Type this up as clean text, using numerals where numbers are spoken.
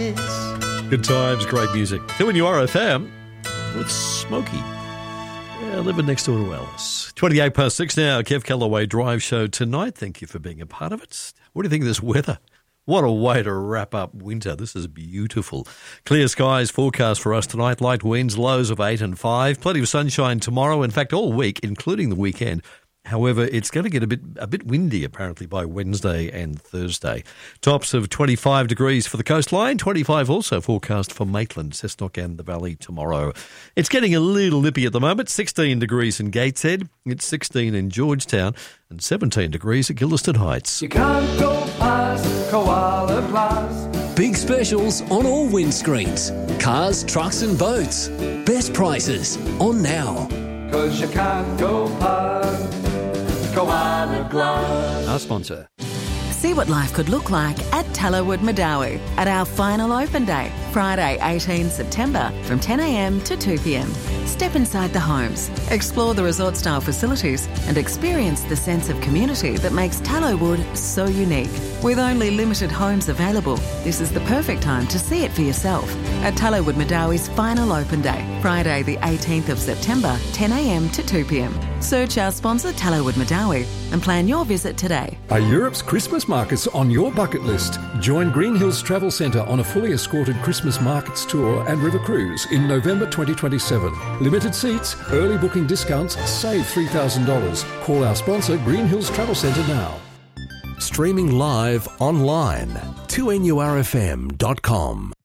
Good times, great music. Doing your RFM with Smokey. Yeah, living next door to Alice. 6:28 now, Kev Callaway Drive Show tonight. Thank you for being a part of it. What do you think of this weather? What a way to wrap up winter. This is beautiful. Clear skies forecast for us tonight. Light winds, lows of 8 and 5. Plenty of sunshine tomorrow. In fact, all week, including the weekend. However, it's going to get a bit windy, apparently, by Wednesday and Thursday. Tops of 25 degrees for the coastline, 25 also forecast for Maitland, Cessnock and the Valley tomorrow. It's getting a little nippy at the moment, 16 degrees in Gateshead, it's 16 in Georgetown, and 17 degrees at Gilderston Heights. You can't go past Koala Plus. Big specials on all windscreens. Cars, trucks and boats. Best prices on now. 'Cause you can't go past Koala Glass. Our sponsor. See what life could look like at Tallowood Madawi at our final open day, Friday 18 September from 10 a.m. to 2 p.m. Step inside the homes, explore the resort-style facilities and experience the sense of community that makes Tallowood so unique. With only limited homes available, this is the perfect time to see it for yourself at Tallowood Madawi's final open day, Friday the 18th of September, 10 a.m. to 2 p.m. Search our sponsor Tallowood Madawi and plan your visit today. Are Europe's Christmas markets on your bucket list? Join Green Hills Travel Centre on a fully escorted Christmas markets tour and river cruise in November 2027. Limited seats, early booking discounts, save $3,000. Call our sponsor Green Hills Travel Centre now. Streaming live online, 2NURFM.com.